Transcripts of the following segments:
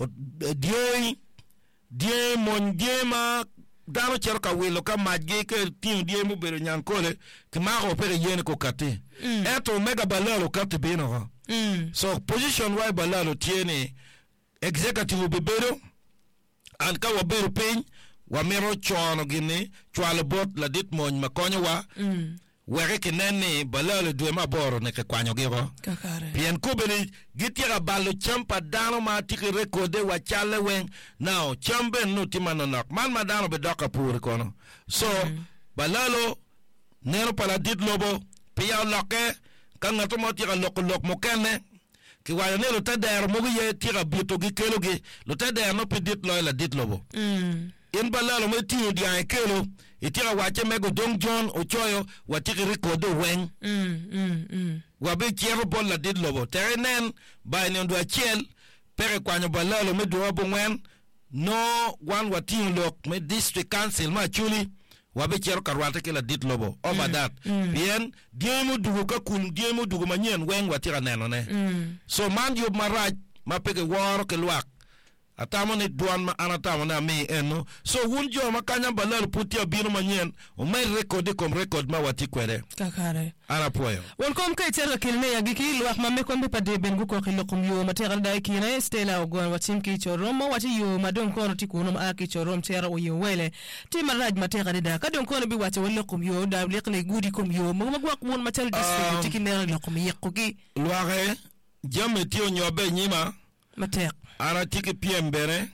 die mon ma dano chero ka wilo ka majge ke tin die mu bero nyankole ke maro pere yene ko kate eto mega balalo kate bino so position why balalo tiene executive bebero an ka wabero pen wa mero chono gini chwalo bot la dit mon makonyo wa were ke nene balalo dwe maboro ne ke kwanyo gero pien kubeli gitira ballo champa dano ma tiki rekode wa chale wen now chambe no timano nok man madano be doka pur kono so balalo nero pala dit lobo pia loke kanga to mo tira lok mo kene ki wa nero tadero mo ye tira bito gi kelo gi lo tadero no pedit lo la dit lobo in balalo mo ti di an kelo itira wache mego dong John ochoyo watiki rekode wen wabe kiero bol la dit lobo terenen ba ni ndo achel pere kwanyo balalo me do wen no one watin lok me district council ma chuli wabe kiero karwata ke la dit lobo over that bien diemu dugu ka kun diemu dugu manyen wen watira neno ne so man yo maraj ma peke woro ke luak atamo ni duan ma anatamo na mi eno so wunjo makanya balalo putia bino manyen o mai record kom record ma wati kwere kakare ana poyo won kom kay tera kilne yagiki luak ma me kombe pade ben gu ko khilo kom yo matera dai kina stela ogon watim ki chorom wati yo madon kono tikuno ma ki chorom tera o yo wele ti maraj matera da kadon kono bi wati wele kom yo da lekle gudi kom yo mo magwa won matel district tikine le kom yekki luare jamme ti o nyobe nyima matek ara tiki piembere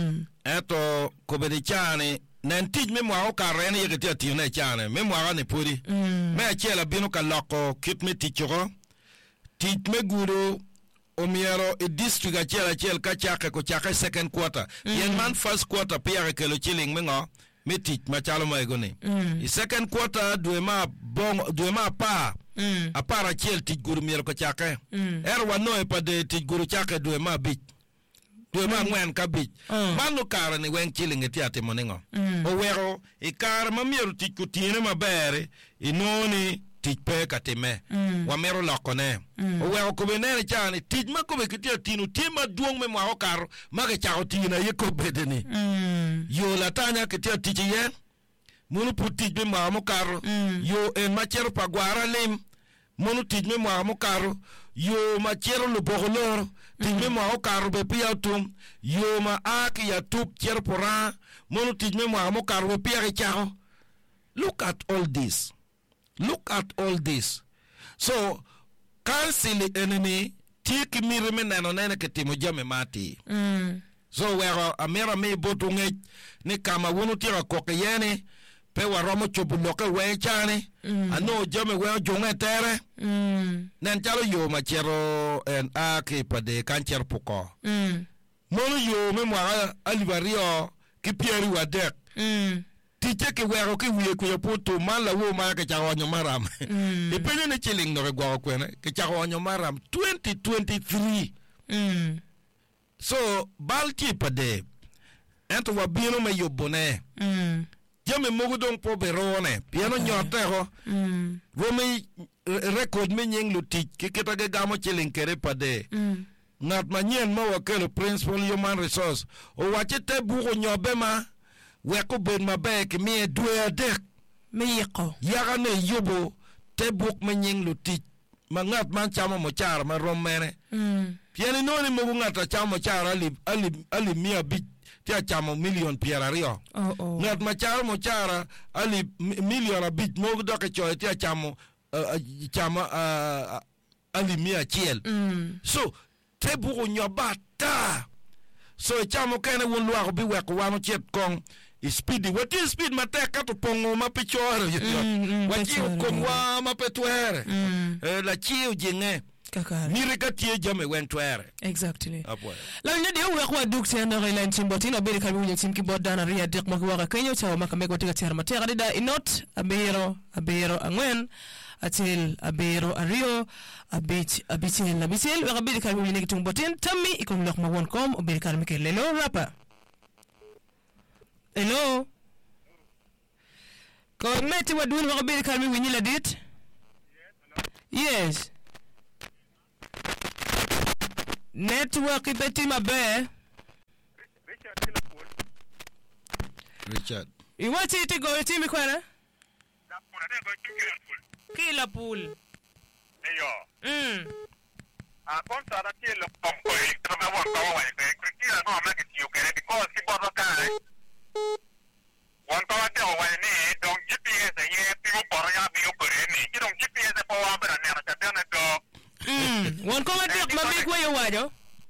eto kobedi chane nantij me mwa ka rene yeketi atine chane me mwa ne puri me chela binu ka loko kitme tichoro titme guru omiero e district achela chel ka chake ko chake second quarter yen man first quarter pia ke lo chilling mengo metit machalo maigoni i second quarter duema pa apara chel tijguru miero ko chake erwa no e pade tijguru chake duema bit duema ngwen ka bit manu kara ni wen chilling etiate moningo o wero e kara mamiero tijkutine mabere inoni tijpe katime wa mero lokone o wero ko benere chani tijma ko be kitia tinu tima duong me mwa okaro mage chao tina yeko bedeni yo latanya kitia tijiye munu putij me mwa mokaro yo en machero pagwara lim munu tij me mwa mokaro yo machero lubogolor tij me mwa okaro be pia tum yo ma aki ya tup chero pora munu tij me mwa mokaro be pia chao. Look at all this. Look at all this. So, cancel enemy, tiki mirime nano nene ketimo jame mati. So, wero amera me botu nge, ni kama wunu tira koke yene, pe waromo chobu loke wechane, ano jame weo jonge tere, nen chalo yo machero en aki pade kancher puko. Mono yo me mwa alivario kipieri wadek. Tiche ke wero ke wiye ku yopoto mala wo ma ke chawanyo maram e penye ne chilling no gwa kwene ke chawanyo maram 2023 so balti pade ento wabino me yobone jame mogudon po berone piano nyote ho wo me record me nyeng lutik ke ketage gamo chilling kere pade ngat manyen mo wakelo principal human resource o wachete bugo nyobe ma weko ben mabek mi dwe dek mi yeko yaga ne yobo te buk menyeng luti mangat man chama mo char ma romene pieni noni mo ngata chama char ali mia bit tia chama million pierario ngat ma char mo chara ali million a bit mo do ke choy tia chama ali mia chiel so te buk nyobata so chamo kene won luako bi weko wano chet kong speedy what is speed mateka to pongo mapichoro wati komwa mapetwere la chiu jinge kakare mire katie jame wentwere exactly apwa la nyade weko dukse na line timbotina bele kabunya tim kibodana ria dek makwaka kenyo chawa makamego tika tiara matera dida inot abero angwen atil abero ario abitil wakabil kabunya negitung botin tammi ikom lok mawon kom obel karmike lelo rapa. Hello. Kometi wadun wakabil kalmi winyi ladit? Yes. Network ipeti mabe. Richard. Iwachi te go team kwara? Kila pool. Iyo. Konta na kilo pompo ito na wako wa kila no make you kere because ki bodo kai. Wan ko ate o wa ni dong GPS ye pi por ya bi o kere ni. Ki dong GPS po wa bra ne na ta na do. Wan ko ate ma bi ko yo wajo.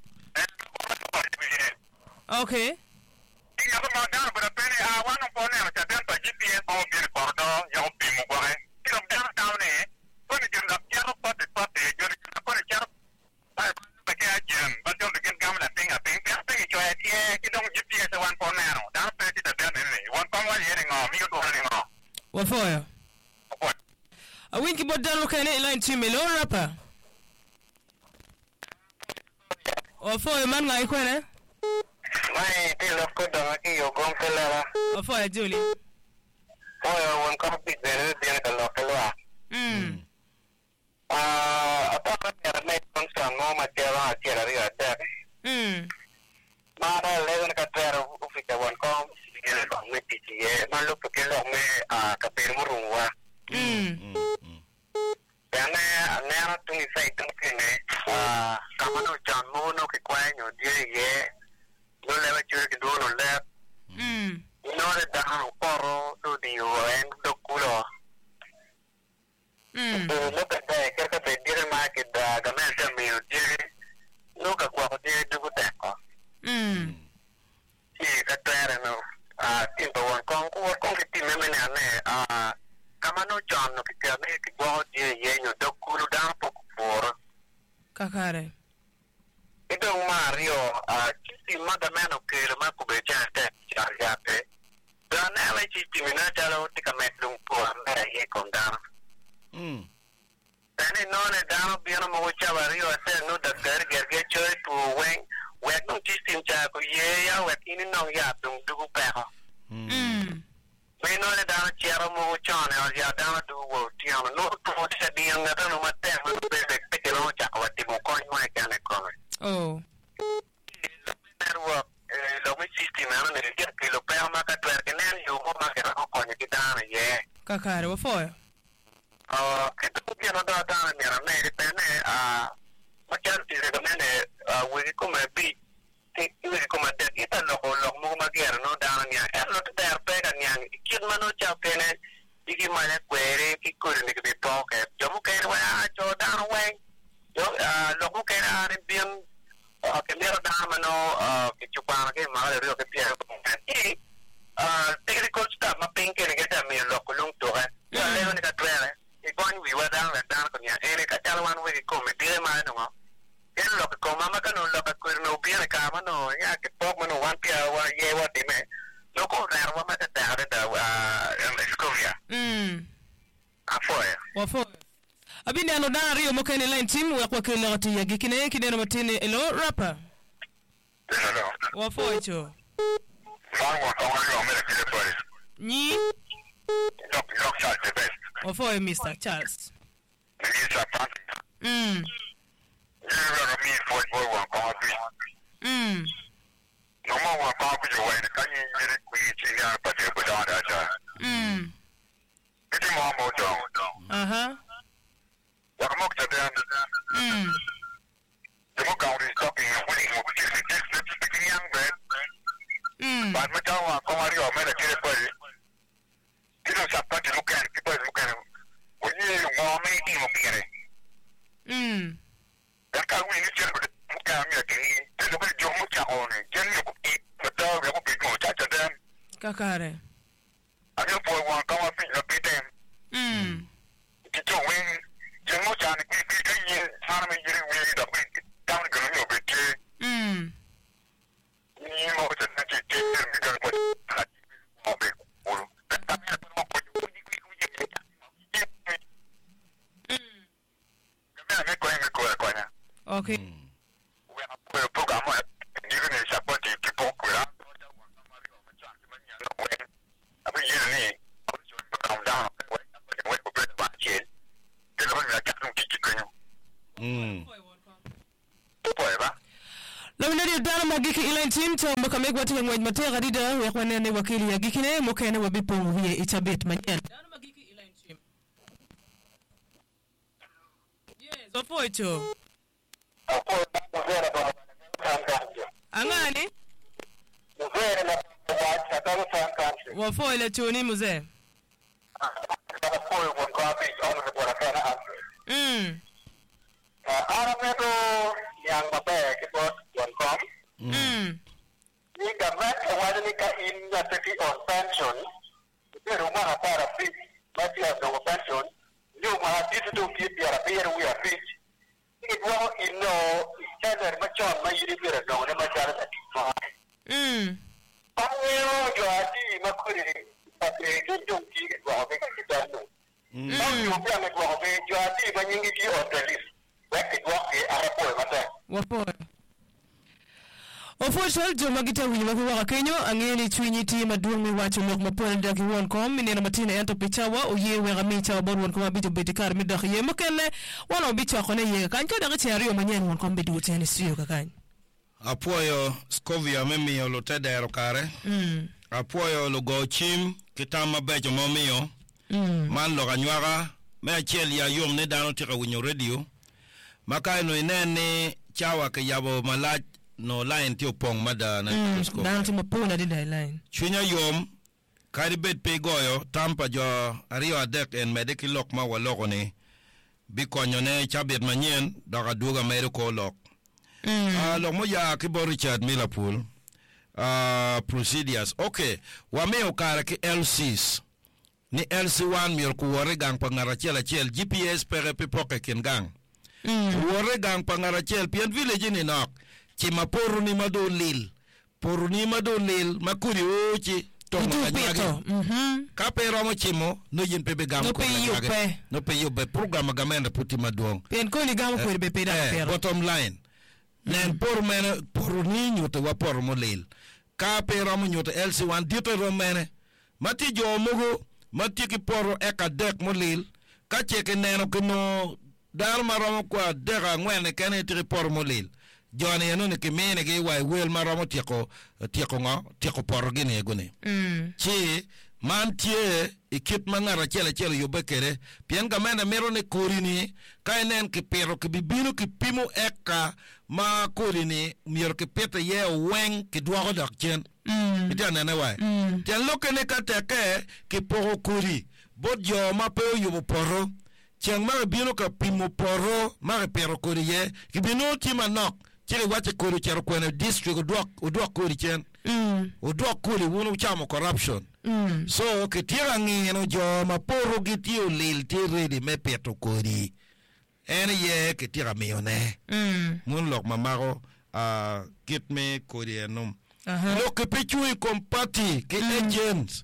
Okay. Inga ko ma da bra pene a wan ko ne na ta ta GPS o bi por do ya o pi mo ko ai. Ki dong da ta ne. Ko ni jam da ya ro pa te yo ni ko ni cha. Ai ba ke a jam ba do de gen gam la pinga pinga pinga jo ai ki dong GPS wan ko ne no. Da pe ti da da ne. Wan ko wa ye ngo mi ko ni ngo. Wa foya. A winki bodalo kene line team lo rapa. Wa foya man ngai kwene. Mai ti lo ko da ki yo gom kala. Wa foya Julie. Oyo wan ko pi de de ka lo kala. Apa ka ya mai kon sa no ma te la ti ra ri ata. Ma da le ka tra u fi ka wan ko ye ko me ti ye ma lo ke lo me ka pe mo ru wa. Ya ne ra tu ni sai tu ke ne ka ma no jan mo no ke kwa nyo die ye. No le va chu ke do no le. No le da ha poro do di o en do culo. Look at that, que te dire ma che da gamenta mio dire Luca qua di dubuteko. Sì, che erano tinto un con che ti me ne ne kamano giorno che ti ame che qua di yeno do culo da poco fuori. Kakare. E do Mario ci ma da meno che lo ma come già te già te. Da ne ci ti me na già lo ti metto un po' a me e con da. Tani none dano biano mo chava rio ate no da gerge choy tu wek no system cha ko ye ya wek ini no ya tung du pa. Me none dano chero mo chane ya dano du wo tiano no to se di nga no mate no be pe lo cha wa ti mo ko mo e kan ko. Oh. Network lo mi system na ne ke lo pa ma ka twer ke ne yo mo ma ke ko ni ki dano ye. Kakare wa foya. Che tu piano da mia ne pene ma certi recommende come bi che come te ita lo mo ma chiaro no da mia e lo te pega niang chi ma no cha pene di ma ne quere che corre ne che poche yo mo che wa cho da we yo lo mo che era in bien che mi da ma no che ci pa che ma le rio che piano e te ricorda ma penke che da mi lo lungo yo le ne ka e quando vi va da con ya e ka chala wan we come dire ma no e lo che come ma non lo che no piene ka ma no ya che pok ma no wan pia wa ye wa di me lo ko ra wa ma da scuola a foya Wa foya. Abini ano da rio mo kene line team wa kwa kene ngati ya gikine kideno matine elo rapa. no Wa foya cho. fa wa ko rio me ke le pare Ni lo cha de best wa foya Mr. Charles. me sa pa you know me for one ko bi no mo wa pa ku jo wa ne kan yi re ku yi chi ya pa de ba da cha ke mo mo jo Aha. ya mo ka de mo ka ri stopping winning mo ku ti ke yang be ba ma ta wa ko ri o me le ke pare ti no sa pa de lo kan ki pare lo kan o ni mo me ti mo pire ya ka wi ni che mo ka mi ke ni te lo ke jo mo cha o ne je ni ko ti ma ta ga ko bi ko cha cha de Kakare. a yo po wa ka wa fi lo ke de ti jo wen je mo cha ni ki ke ni sa na me yiri wi da bi ta ni ko ni be ke ni mo cha na che ti mi ga ko mo be ko ta mi ko mo ko ni ki ku ye ke me ko na Okay. Well, programma given il sapore di poco la Kenya cha makamego watu ngwaj matera dida we kwane ne wakili ya gikine mokene wabipo hiye itabet manyen. Dano magiki ila nchim. Yes, ofoito. Angani? Wafoile tuni mzee. Aramedo yang babe kibot .com. Ni government awali ka in the city on pension. Ni rumah para fit, mati ada pension. Ni rumah digital keep ya biar we are fit. Ni gua ino standard macam mai di biar dong ni macam ada. Panggil jadi makuri pakai jujur ki gua ke kita tu. Panggil dia nak gua ke jadi banyak di hotel. Wapo. Official Joma Gita Wini Makuwa Kenya angeni twinyiti maduong wacho lok mapole daki won kom minena matina ento pichawa uye wega micha bor won kom bitu betikar midak ye makele wala bicha kone ye kan ka dagi tiario manyen won kom bidu tene siyo kakan. Apoyo Scovia memi yo lotede erokare. Apoyo logo chim kitama bejo momio. Man lo ganywara me cheli ya yom ne dano tika winyo radio. Makai no inene chawa ke yabo malaj no line ti opong mada na Scovia. Dano ti mapuna di line. Chunya yom kari bet pe goyo tampa jo ario adek en medeki lok ma waloko ni bikonyo ne chabet manyen daga duga mediko lok. Lok mo ya kibo Richard Millerpool procedures. Okay, wameo kare ki LCs. Ni LC1 miyor ku wore gang pangarachel achel GPS pere pipoke ken gang. Wore gang pangarachel pien village ni nok. Chima poru ni mado lil. Poru ni mado lil makuri uchi tongo kanyagi. Kape romo chimo no yin pebe gang kanyagi. No pe yupe program gamenda puti maduong. Pien koni gamu kwe bepe da pero. Bottom line. Nen poru mene poru ni nyote wa poru mo lil. Kape romo nyote LC1 dito romene. Mati jo mugo matiki poro eka dek molil kacheke neno kino dar maromo kwa deka ngwene kene tiri poro molil jone yano ni kimene ge wai wel maromo tiko poro gine gune chi man tie ikip mangara chele yobekere pien gamenda mero ne korini kainen ki pero ki bibino ki pimo eka ma korini miyor ki pete ye weng ki duago dak chen ita nene wai tian loke ne kateke ki poro kuri bot jo ma peo yubo poro chen ma bino ka pimo poro ma pero kuri ye ki bino ti manok chile wache kuri chero kwene district uduak kuri chen uduak kuri wunu chamo corruption so ke tira ngino jo ma poro gitio lil tiredi me peto kuri ene ye ke tira mione mun lok mamaro get me kuri enum lo ke pechui kompati ke agents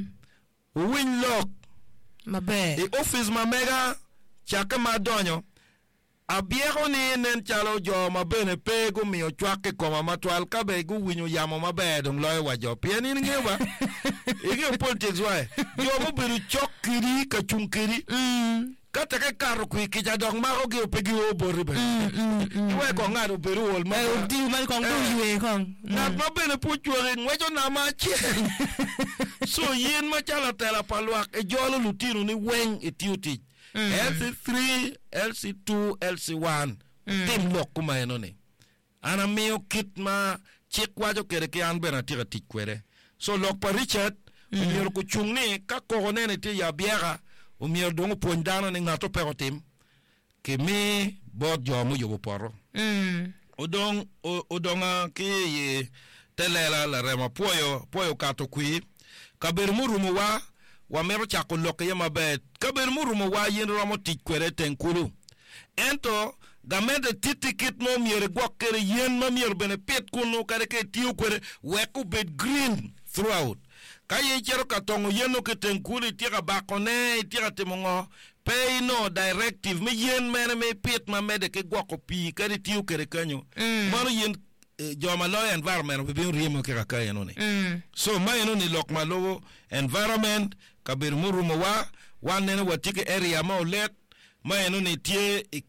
win lock mabe e office mamega chaka madonyo abiero ni nen chalo jo mabene pego mio chwake koma matwal kabe gu winyo yamo mabe dong loy wa jo pieni ngeba ige politics wa jo mo biru chokiri ka chunkiri kata ke karo ku ki jadong ma oge opegi oboribe we ko ngado beru ol ma di mal kong du yue kong na mabene puchore ngwejo na ma che so yen ma chala tela palwak e jolo lutino ni weng etiuti LC3, LC2, LC1 tim lok kuma enone ana meo kitma chikwajo kere ke anbena tira tikwere so lok pa Richard umiyor ku chungni ka kogonene te ya biara umiyor dongo pondana ni ngato perotim ke mi bod jo mu yobo poro odonga ke ye telela la rema poyo kato kui kaber murumu wa mero chako loke yama bet kaber murumu wa yin ramo tikwere tenkulu ento gamende titikit no miere gwakere yen ma miere bene pet kuno kare ke tiu kwere weku bet green throughout kaye chero katongo yeno ke tenkulu tira bakone tira temongo pay no directive me yen mene me pet ma mede ke gwako pi kare tiu kere kanyo mano yen joma lo environment we bin rimo ke kaka no ne so ma no ni lok ma lo environment kabir murumo wa nene watike area ma let ma no ni tie ekip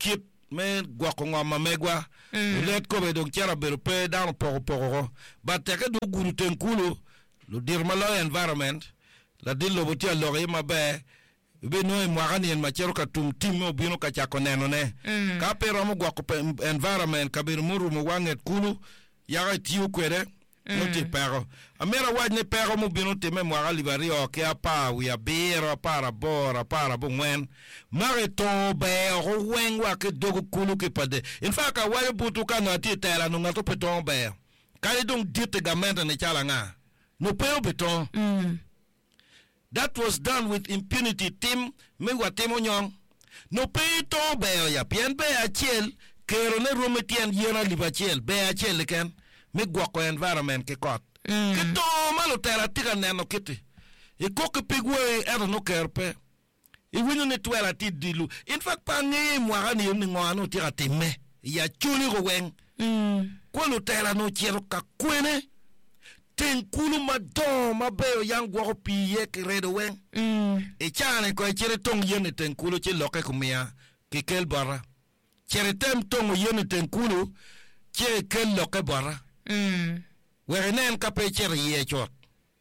me gwako ngoma megwa ulet ko be dong chara be pe down poro but te ke du guru tenkulu lo dir malo environment la dillo botia lo ma be be no mo gani en machero ka tum timo bino ka cha koneno ne ka pero mo gwako environment ka be muru mo wanget kulu ya ga tiu kwere no te pero amera wad ne pero mo bino te me mo ga libari o ke apa wi abero para bora para bongwen mare to be ro wengwa ke dogo kulu ke pade in fa ka wa butu ka na ti tela no ngato peton be ka le dong dit gamenta ne chala nga no pe beton that was done with impunity tim me wa temo nyong no pe to be ya pien be a chel kero ne rometien yena libachel be a chel ken me gwako environment ke kot ke to malo tera tika neno kiti e koke pigwe era no kerpe e winu ne twela ti dilu in fact pa ngi mwa ni ni ngano tira teme ya chuli go wen ko lo tera no chero ka kwene ten kulu madon mabeo yang gwo piye ke redo wen e chane ko chere tong yene ten kulu che loke kumia ke kel bara chere tem tong yene ten kulu che kel loke bara weren ka pe chere ye chot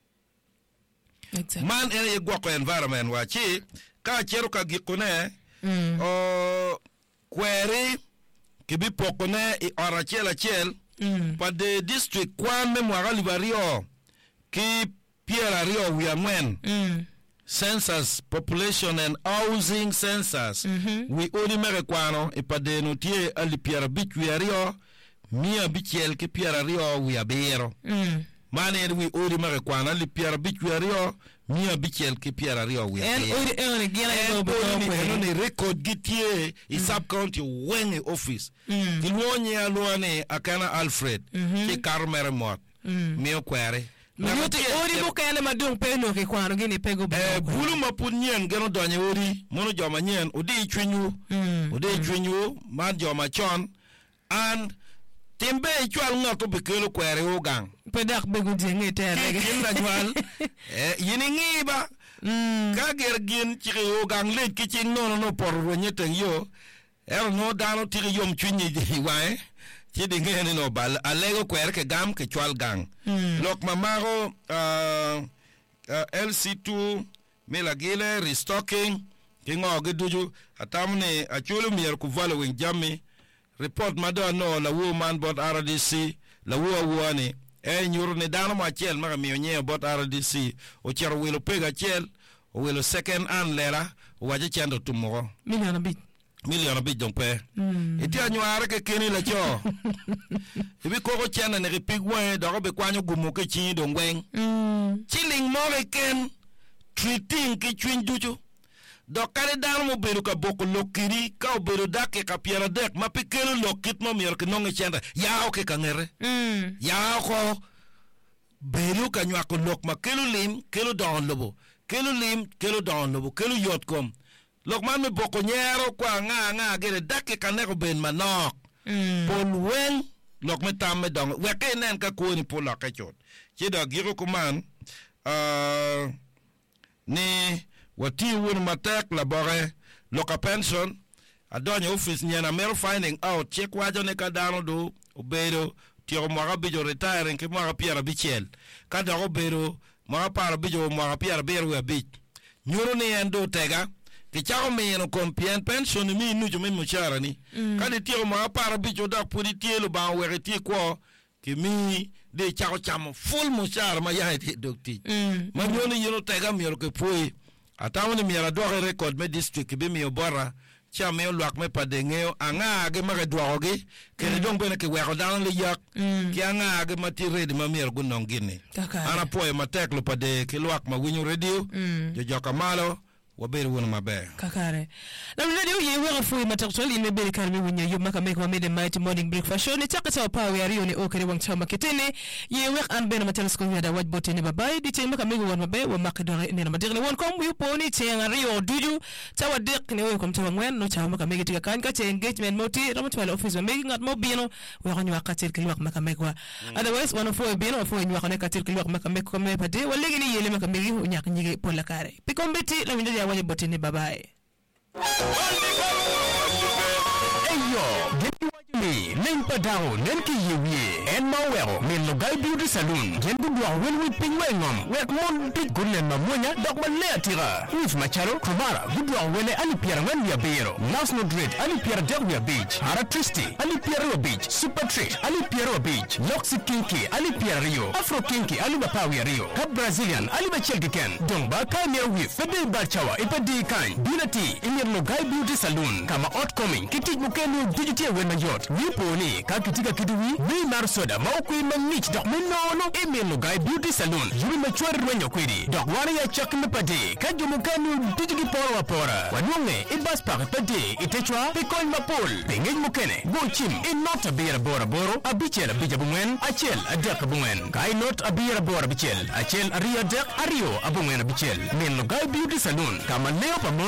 man e gwako environment wa chi ka chero ka gikone o kweri ke bi pokone e arachela chel pa de district kwan me mwara libario ki piera rio wiamwen census population and housing census we only mere kwano e pa de notie ali piera bichuario mia bichel ki piera rio wiabero mane we only mere kwano ali piera bichuario mia bichel ki piera rio wiabero and on record gitie i sub county when office kilwonye alwane akana Alfred ki Carmel mot mio kwere ori buka yana madung peno ke kwano gini pego bulu mapunyen geno donye ori mono joma nyen odi chwenyu man joma chon and tembe chwal ngato bekelo kwere ogang pedak begu jenge tere kinda jwal yini ngiba ka gergin chiri ogang le kichin no porro nyeten yo no dano tiri yom chunyi wae chidi ngene no bal alego kwere ke gam ke chwal gang lok mamaro LC2 melagile restocking kingo geduju atamne achulu mier ku following jammi report mado no la woman bot RDC la wuani nyuru ne dano ma chel ma mi onye bot RDC o chero welo pega chel o welo second an lera o waje chendo tumo million bit donc pe eti anyuare ke keni la cho ibi ko chena ne pigwe do be kwanyo gumo ke chi do ngwen chilling more ken treating ke chwin duju do kare dar mo beru ka boko lokiri ka beru dake ka piera dek ma pikelo lokit mo mier ke nonge chenda ya o ke kangere ya ko beru ka nywa ko lok ma kelo lim kelo don lobo kelo lim kelo don lobo kelo yot kom lok man me boko nyero kwa nga gere dake ka ne ko ben manok pol wen lok me tam me dong we ke nen ka ko ni pola ka chot che do giro ko man ni wati won matek la bore loka pension adonye office nyana mer finding out check wajo ne ka dano do obedo tiro mo bijo retire ke mo piera bichel ka do obedo mo para bijo mo piera beru abich nyuro ni endo tega ke chao me no compien pension mi nujo me muchara ni ka de tiro mo para bijo da puri tielo ba wereti ko ke mi de chao chamo full muchara ma ya ti dokti ma nyoni yino tega mi ke poi atawni mi ara doge record me district be mi obora cha me luak me padengeo anga ge ma dwoge ke dong bene ke wero dan le yak ke anga ge mati red ma mi ergu nongine ana poe matek lo pade ke luak ma winyu radio jo joka malo wabere wona mabe kakare na radio ye wera fu matakutoli ne bere kalmi winya yuma ka make made mighty morning breakfast show ni takata pa we ari oni okere wang chama ketene ye wer an bena matels ko yada waj botene babai di tema ka mego won mabe wa makdore ne na madirle won kom yu poni chenga rio duju tawa dik ne we kom tawa ngwen no chama ka mege tika kan ka che engagement moti ramat wala office wa mege ngat mo bino we ko nywa katir ki wak maka megwa otherwise one of bino fo nywa ka ne katir ki wak maka meg ko me pade wala gini yele maka mege nyak nyige pola kare pikombeti la winda waj botene babai Eyo, Gemi, Nen Padao, Nenki Yewie, and Mawero, Melogai Beauty Saloon, Gembudwa, when we ping wengom, wek mon big gunen mamunya, Dogman Leatira, If Macharo, Kumara, Budwa, Wele, Alipia, when we are Bero, Last No Dread, Alipia Delwia Beach, Haratristi, Alipia Beach, Super Trish, Alipia Beach, Loxy Kinky, Alipia Rio, Afro Kinky, Alibapawia Rio, Cap Brazilian, Alibachelgican, Dongba, Kamia Wif, Fede Bachawa, Ipadi Kan, Binati, in your Logai Beauty Saloon, Kama Outcoming, Kitty Mukenu, Digital Wenayot, Niponi, Kakitika Kidui, B Marsoda, Maukui Manich, Doc Mino, Emil Logai Beauty Saloon, Yuri Mature Wenyoquidi, Doc Waria Chuck Mapadi, Kajumukanu, Digital Pora, Wanunge, Ibaspa, Padi, Itechua, Picon Mapol, Pingin Mukene, Gochim, in not a beer Bora Boro, a Bichel, a Bijabungen, a Chel, a Dekabungen, Kai not a beer Bora Bichel, a Chel, a Ria Dek, a Rio, a Bungen, a Bichel, Min Logai Beauty Saloon, Kama Leopamo,